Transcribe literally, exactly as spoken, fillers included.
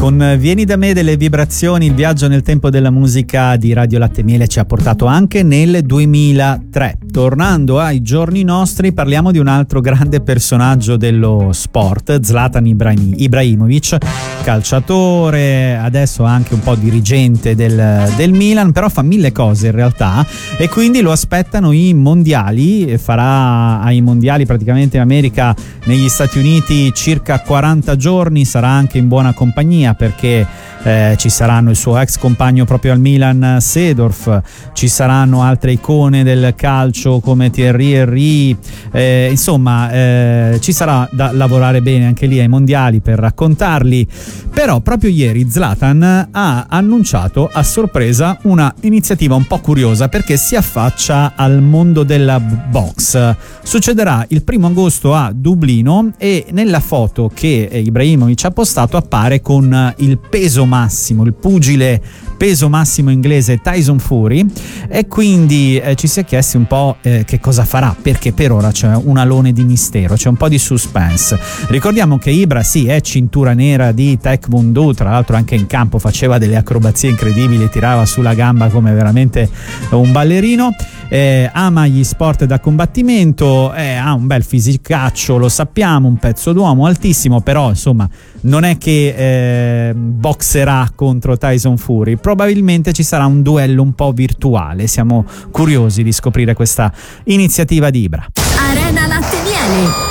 Con Vieni da me delle vibrazioni, il viaggio nel tempo della musica di Radio Latte e Miele ci ha portato anche nel duemilatré. Tornando ai giorni nostri, parliamo di un altro grande personaggio dello sport, Zlatan Ibrahimovic, calciatore, adesso anche un po' dirigente del, del Milan, però fa mille cose in realtà, e quindi lo aspettano i mondiali. Farà ai mondiali praticamente in America, negli Stati Uniti, circa quaranta giorni, sarà anche in buona compagnia perché eh, ci saranno il suo ex compagno proprio al Milan, Seedorf, ci saranno altre icone del calcio come Thierry Henry, eh, insomma eh, ci sarà da lavorare bene anche lì ai mondiali per raccontarli. Però proprio ieri Zlatan ha annunciato a sorpresa una iniziativa un po' curiosa, perché si affaccia al mondo della box. Succederà il primo agosto a Dublino, e nella foto che Ibrahimovic ha postato appare con il peso massimo, il pugile peso massimo inglese Tyson Fury, e quindi eh, ci si è chiesti un po' eh, che cosa farà, perché per ora c'è un alone di mistero, c'è un po' di suspense. Ricordiamo che Ibra sì è cintura nera di Taekwondo, tra l'altro anche in campo faceva delle acrobazie incredibili, tirava sulla gamba come veramente un ballerino, eh, ama gli sport da combattimento, eh, ha un bel fisicaccio, lo sappiamo, un pezzo d'uomo altissimo, però insomma non è che eh, boxerà contro Tyson Fury. Probabilmente ci sarà un duello un po' virtuale. Siamo curiosi di scoprire questa iniziativa di Ibra. Arena Latte e Miele.